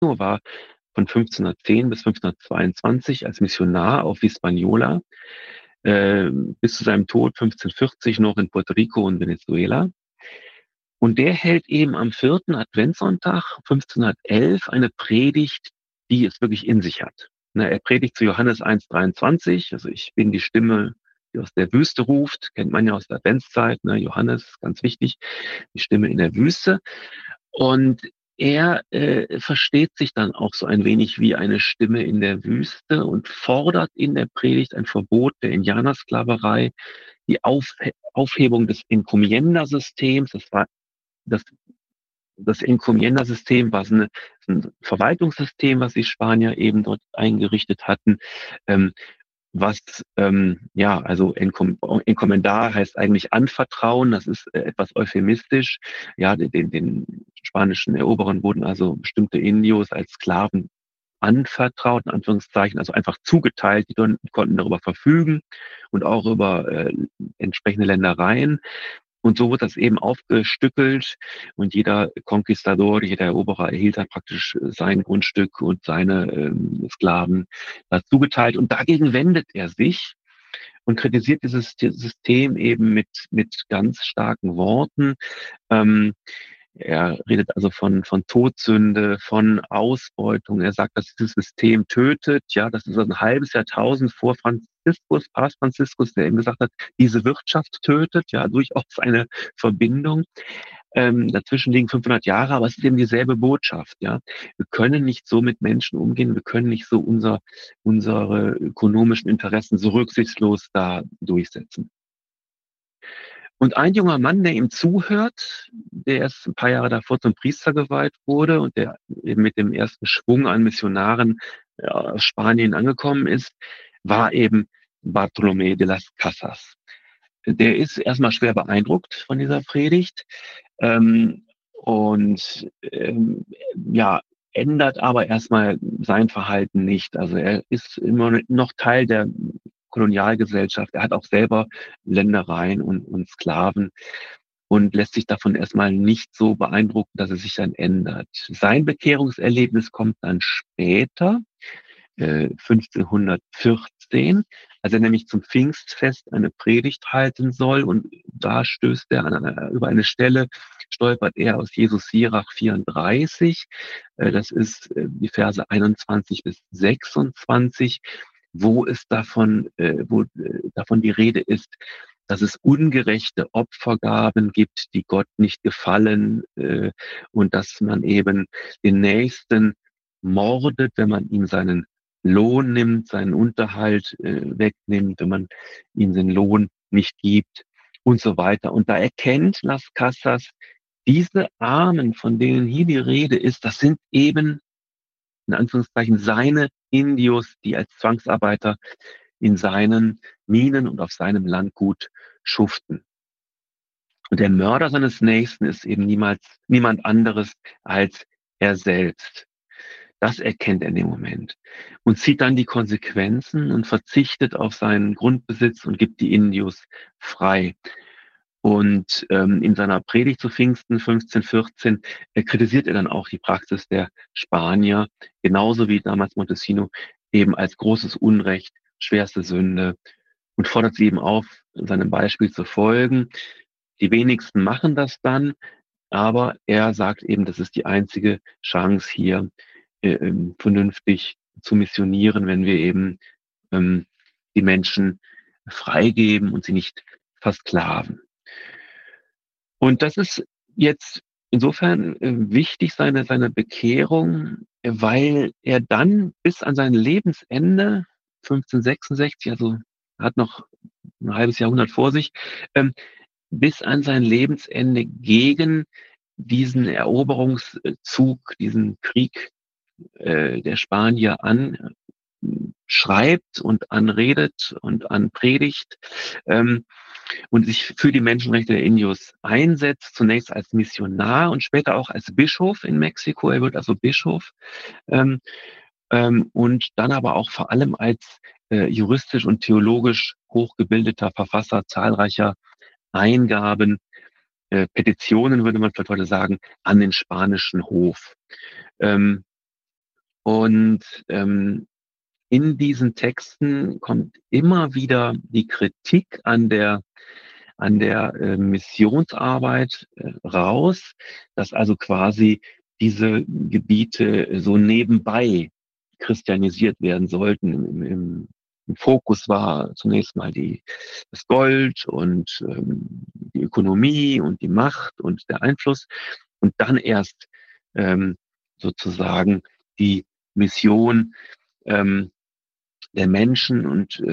war von 1510 bis 1522 als Missionar auf Hispaniola, bis zu seinem Tod 1540 noch in Puerto Rico und Venezuela. Und der hält eben am 4. Adventssonntag 1511 eine Predigt, die es wirklich in sich hat. Er predigt zu Johannes 1,23, also ich bin die Stimme, die aus der Wüste ruft, kennt man ja aus der Adventszeit, Johannes, ganz wichtig, die Stimme in der Wüste. Und er versteht sich dann auch so ein wenig wie eine Stimme in der Wüste und fordert in der Predigt ein Verbot der Indianersklaverei, die Aufhebung des Encomienda-Systems. Das, das Encomienda-System war ein Verwaltungssystem, was die Spanier eben dort eingerichtet hatten, ähm, also encomendar heißt eigentlich anvertrauen, das ist etwas euphemistisch. Ja, den spanischen Eroberern wurden also bestimmte Indios als Sklaven anvertraut, in Anführungszeichen, also einfach zugeteilt, die konnten darüber verfügen und auch über entsprechende Ländereien. Und so wird das eben aufgestückelt und jeder Conquistador, jeder Eroberer erhielt dann praktisch sein Grundstück und seine Sklaven dazu geteilt. Und dagegen wendet er sich und kritisiert dieses System eben mit ganz starken Worten. Ähm, Er redet also von Todsünde, von Ausbeutung. Er sagt, dass dieses System tötet. Ja, das ist ein halbes Jahrtausend vor Franziskus, Papst Franziskus, der eben gesagt hat, diese Wirtschaft tötet. Ja, durchaus eine Verbindung. Dazwischen liegen 500 Jahre, aber es ist eben dieselbe Botschaft. Ja, wir können nicht so mit Menschen umgehen. Wir können nicht so unsere ökonomischen Interessen so rücksichtslos da durchsetzen. Und ein junger Mann, der ihm zuhört, der erst ein paar Jahre davor zum Priester geweiht wurde und der eben mit dem ersten Schwung an Missionaren aus Spanien angekommen ist, war eben Bartolomé de las Casas. Der ist erstmal schwer beeindruckt von dieser Predigt und ja, ändert aber erstmal sein Verhalten nicht. Also er ist immer noch Teil der Kolonialgesellschaft. Er hat auch selber Ländereien und Sklaven und lässt sich davon erstmal nicht so beeindrucken, dass er sich dann ändert. Sein Bekehrungserlebnis kommt dann später, 1514, als er nämlich zum Pfingstfest eine Predigt halten soll und da stößt er über eine Stelle, stolpert er aus Jesus Sirach 34, das ist die Verse 21 bis 26, wo davon die Rede ist, dass es ungerechte Opfergaben gibt, die Gott nicht gefallen, und dass man eben den Nächsten mordet, wenn man ihm seinen Lohn nimmt, seinen Unterhalt wegnimmt, wenn man ihm den Lohn nicht gibt und so weiter. Und da erkennt Las Casas, diese Armen, von denen hier die Rede ist, das sind eben in Anführungszeichen seine Indios, die als Zwangsarbeiter in seinen Minen und auf seinem Landgut schuften. Und der Mörder seines Nächsten ist eben niemand anderes als er selbst. Das erkennt er in dem Moment und zieht dann die Konsequenzen und verzichtet auf seinen Grundbesitz und gibt die Indios frei. Und in seiner Predigt zu Pfingsten 1514 kritisiert er dann auch die Praxis der Spanier, genauso wie damals Montesino, eben als großes Unrecht, schwerste Sünde und fordert sie eben auf, seinem Beispiel zu folgen. Die wenigsten machen das dann, aber er sagt eben, das ist die einzige Chance hier, vernünftig zu missionieren, wenn wir eben die Menschen freigeben und sie nicht versklaven. Und das ist jetzt insofern wichtig, seine Bekehrung, weil er dann bis an sein Lebensende 1566, also hat noch ein halbes Jahrhundert vor sich, bis an sein Lebensende gegen diesen Eroberungszug, diesen Krieg der Spanier anschreibt und anredet und anpredigt, und sich für die Menschenrechte der Indios einsetzt, zunächst als Missionar und später auch als Bischof in Mexiko. Er wird also Bischof, ähm, und dann aber auch vor allem als juristisch und theologisch hochgebildeter Verfasser zahlreicher Eingaben, Petitionen, würde man vielleicht heute sagen, an den spanischen Hof. Ähm, Und in diesen Texten kommt immer wieder die Kritik an der Missionsarbeit raus, dass also quasi diese Gebiete so nebenbei christianisiert werden sollten. Im Fokus war zunächst mal das Gold und die Ökonomie und die Macht und der Einfluss und dann erst ähm, sozusagen die Mission ähm, der Menschen und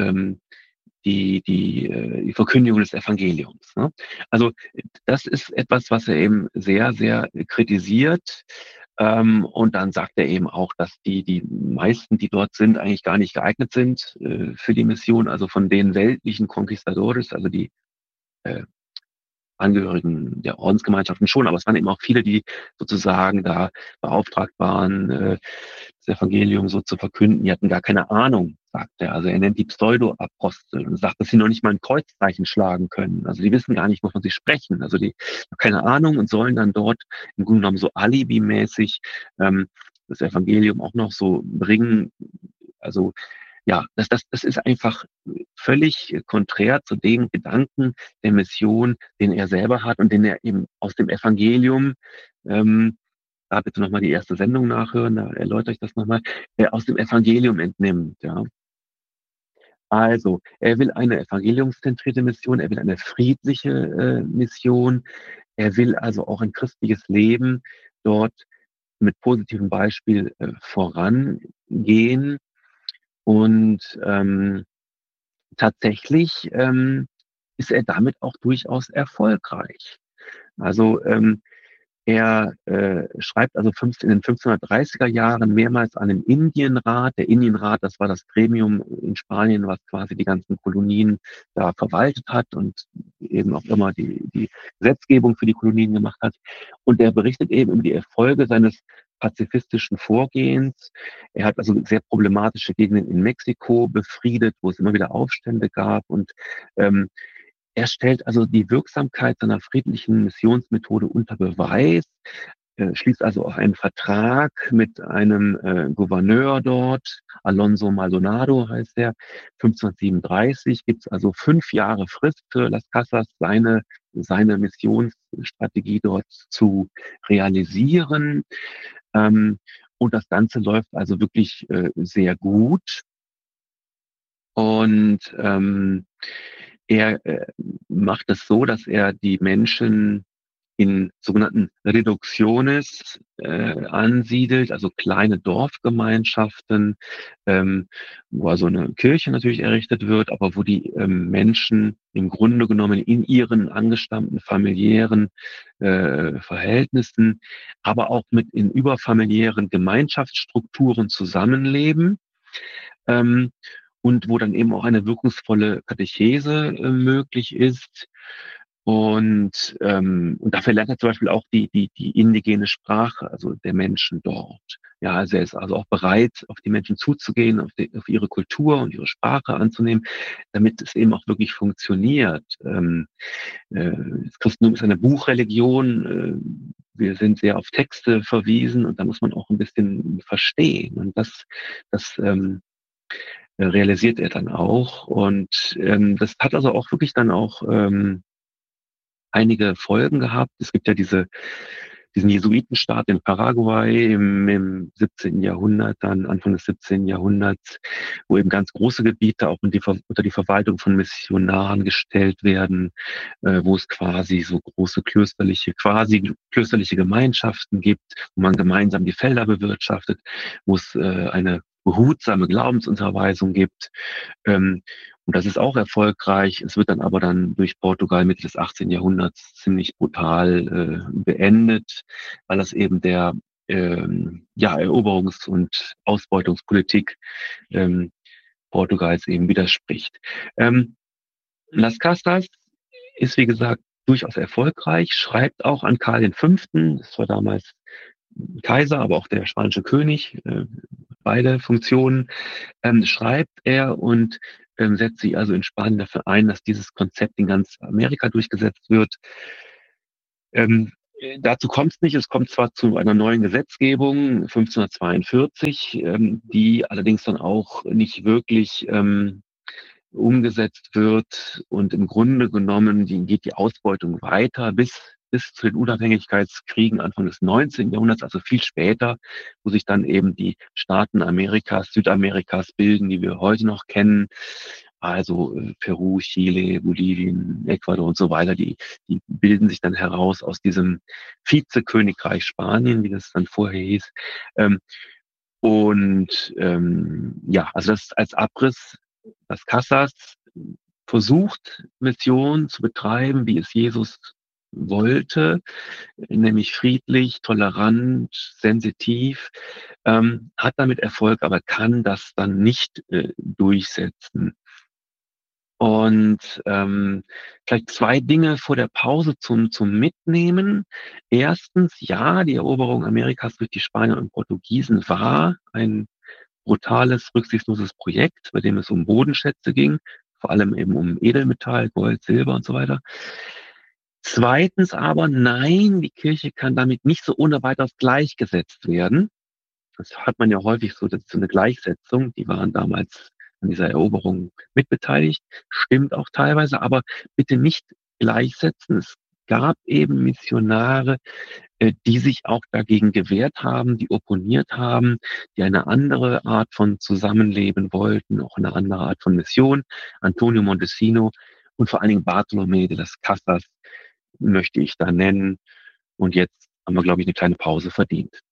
die Verkündigung des Evangeliums. Ne? Also das ist etwas, was er eben sehr, sehr kritisiert. Und dann sagt er eben auch, dass die meisten, die dort sind, eigentlich gar nicht geeignet sind für die Mission. Also von den weltlichen Conquistadores, also die äh, Angehörigen der Ordensgemeinschaften schon, aber es waren eben auch viele, die sozusagen da beauftragt waren, das Evangelium so zu verkünden. Die hatten gar keine Ahnung, sagt er. Also er nennt die Pseudo-Apostel und sagt, dass sie noch nicht mal ein Kreuzzeichen schlagen können. Also die wissen gar nicht, wovon sie sprechen. Also die haben keine Ahnung und sollen dann dort im Grunde genommen so alibimäßig das Evangelium auch noch so bringen. Also ja, das ist einfach völlig konträr zu dem Gedanken der Mission, den er selber hat und den er eben aus dem Evangelium, da bitte nochmal die erste Sendung nachhören, da erläutere ich das nochmal, aus dem Evangelium entnimmt. Ja. Also, er will eine evangeliumszentrierte Mission, er will eine friedliche Mission, er will also auch ein christliches Leben dort mit positivem Beispiel vorangehen und tatsächlich ist er damit auch durchaus erfolgreich. Also er schreibt also in den 1530er Jahren mehrmals an den Indienrat. Der Indienrat, das war das Gremium in Spanien, was quasi die ganzen Kolonien da verwaltet hat und eben auch immer die Gesetzgebung für die Kolonien gemacht hat. Und er berichtet eben über die Erfolge seines pazifistischen Vorgehens. Er hat also sehr problematische Gegenden in Mexiko befriedet, wo es immer wieder Aufstände gab und ähm, er stellt also die Wirksamkeit seiner friedlichen Missionsmethode unter Beweis, schließt also auch einen Vertrag mit einem Gouverneur dort, Alonso Maldonado heißt er. 1537 gibt es also 5 Jahre Frist für Las Casas, seine Missionsstrategie dort zu realisieren. Ähm, und das Ganze läuft also wirklich sehr gut. Und er macht es so, dass er die Menschen in sogenannten Reducciones ansiedelt, also kleine Dorfgemeinschaften, wo also eine Kirche natürlich errichtet wird, aber wo die Menschen im Grunde genommen in ihren angestammten familiären Verhältnissen, aber auch mit in überfamiliären Gemeinschaftsstrukturen zusammenleben. Ähm, und wo dann eben auch eine wirkungsvolle Katechese möglich ist. Und dafür lernt er zum Beispiel auch die indigene Sprache, also der Menschen dort. Ja, also er ist also auch bereit, auf die Menschen zuzugehen, auf ihre Kultur und ihre Sprache anzunehmen, damit es eben auch wirklich funktioniert. Das Christentum ist eine Buchreligion. Wir sind sehr auf Texte verwiesen und da muss man auch ein bisschen verstehen. Und das realisiert er dann auch. Und das hat also auch wirklich dann auch einige Folgen gehabt. Es gibt ja diesen Jesuitenstaat in Paraguay im 17. Jahrhundert, dann Anfang des 17. Jahrhunderts, wo eben ganz große Gebiete auch unter die Verwaltung von Missionaren gestellt werden, wo es quasi so große quasi klösterliche Gemeinschaften gibt, wo man gemeinsam die Felder bewirtschaftet, wo es eine behutsame Glaubensunterweisung gibt. Ähm, und das ist auch erfolgreich. Es wird dann aber dann durch Portugal Mitte des 18. Jahrhunderts ziemlich brutal beendet, weil das eben der ja, Eroberungs- und Ausbeutungspolitik ähm, Portugals eben widerspricht. Las Casas ist, wie gesagt, durchaus erfolgreich, schreibt auch an Karl V., das war damals Kaiser, aber auch der spanische König, beide Funktionen, schreibt er und setzt sich also in Spanien dafür ein, dass dieses Konzept in ganz Amerika durchgesetzt wird. Dazu kommt es nicht. Es kommt zwar zu einer neuen Gesetzgebung 1542, die allerdings dann auch nicht wirklich umgesetzt wird. Und im Grunde genommen geht die Ausbeutung weiter bis zu den Unabhängigkeitskriegen Anfang des 19. Jahrhunderts, also viel später, wo sich dann eben die Staaten Amerikas, Südamerikas bilden, die wir heute noch kennen. Also Peru, Chile, Bolivien, Ecuador und so weiter, die bilden sich dann heraus aus diesem Vizekönigreich Spanien, wie das dann vorher hieß. Ähm, ja, also das als Abriss, das Casas versucht, Mission zu betreiben, wie es Jesus wollte, nämlich friedlich, tolerant, sensitiv, hat damit Erfolg, aber kann das dann nicht durchsetzen. Und vielleicht zwei Dinge vor der Pause zum Mitnehmen. Erstens, ja, die Eroberung Amerikas durch die Spanier und Portugiesen war ein brutales, rücksichtsloses Projekt, bei dem es um Bodenschätze ging, vor allem eben um Edelmetall, Gold, Silber und so weiter. Zweitens aber, nein, die Kirche kann damit nicht so ohne weiteres gleichgesetzt werden. Das hat man ja häufig so, das ist so eine Gleichsetzung. Die waren damals an dieser Eroberung mitbeteiligt. Stimmt auch teilweise, aber bitte nicht gleichsetzen. Es gab eben Missionare, die sich auch dagegen gewehrt haben, die opponiert haben, die eine andere Art von Zusammenleben wollten, auch eine andere Art von Mission. Antonio Montesino und vor allen Dingen Bartolomé de las Casas möchte ich da nennen. Und jetzt haben wir, glaube ich, eine kleine Pause verdient.